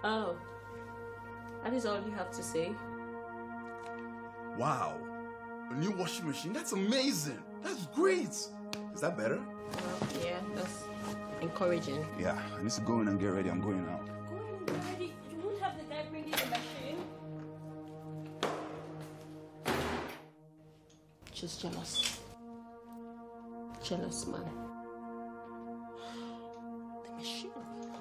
Oh, that is all you have to say? Wow. A new washing machine? That's amazing. That's great. Is that better? Yeah, that's encouraging. Yeah, I need to go in and get ready. I'm going out. Go in, get ready. You won't have the guy bringing the machine. Just jealous. Jealous man. The machine.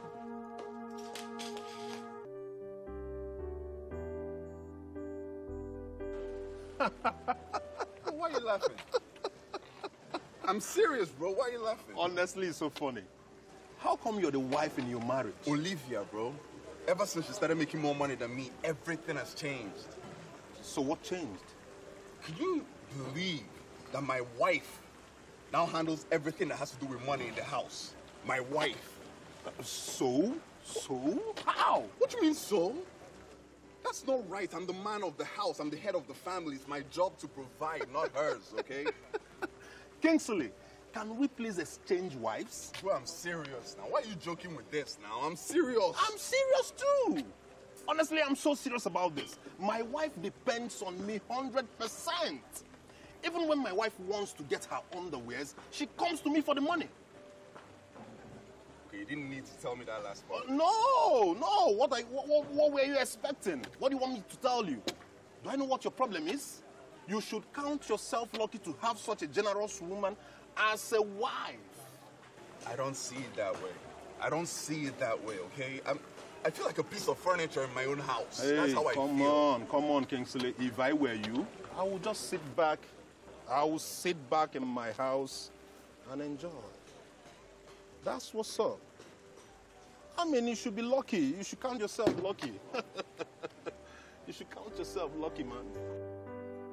Why are you laughing? I'm serious, bro. Why are you laughing? Honestly, it's so funny. How come you're the wife in your marriage? Olivia, bro. Ever since she started making more money than me, everything has changed. So what changed? Can you believe that my wife now handles everything that has to do with money in the house? My wife. So? How? What do you mean, so? That's not right. I'm the man of the house. I'm the head of the family. It's my job to provide, not hers, okay? Kingsley, can we please exchange wives? Bro, I'm serious now. Why are you joking with this now? I'm serious. I'm serious too. Honestly, I'm so serious about this. My wife depends on me 100%. Even when my wife wants to get her underwears, she comes to me for the money. Okay, you didn't need to tell me that last part. No. What were you expecting? What do you want me to tell you? Do I know what your problem is? You should count yourself lucky to have such a generous woman as a wife. I don't see it that way. I don't see it that way, okay? I feel like a piece of furniture in my own house. Hey, that's how I feel. Come on, Kingsley. If I were you, I would just sit back. I would sit back in my house and enjoy. That's what's up. I mean, you should be lucky. You should count yourself lucky. You should count yourself lucky, man.